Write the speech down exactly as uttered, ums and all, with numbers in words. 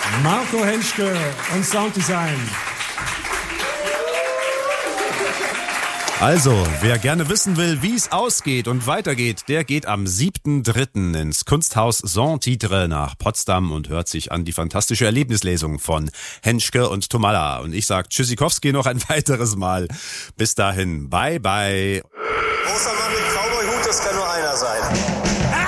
Marco Henschke und Sounddesign. Also, wer gerne wissen will, wie es ausgeht und weitergeht, der geht am siebten dritten ins Kunsthaus Saint-Titre nach Potsdam und hört sich an die fantastische Erlebnislesung von Henschke und Tomalla. Und ich sag Tschüssikowski noch ein weiteres Mal. Bis dahin, bye bye. Großer Mann mit Cowboy-Hut, das kann nur einer sein.